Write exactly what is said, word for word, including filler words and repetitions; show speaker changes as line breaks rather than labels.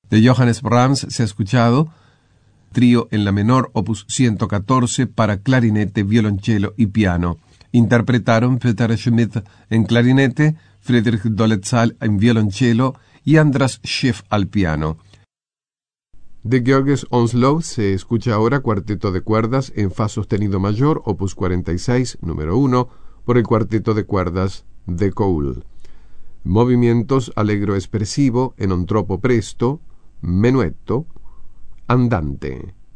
De Johannes Brahms se ha escuchado Trío en la menor, opus ciento catorce, para clarinete, violonchelo y piano. Interpretaron Peter Schmidt en clarinete, Friedrich Dolezal en violonchelo y Andras Schiff al piano. De Georges Onslow se escucha ahora Cuarteto de cuerdas en fa sostenido mayor, opus cuarenta y seis, número uno, por el Cuarteto de cuerdas de Cole. Movimientos allegro espressivo en un troppo presto, menuetto, andante.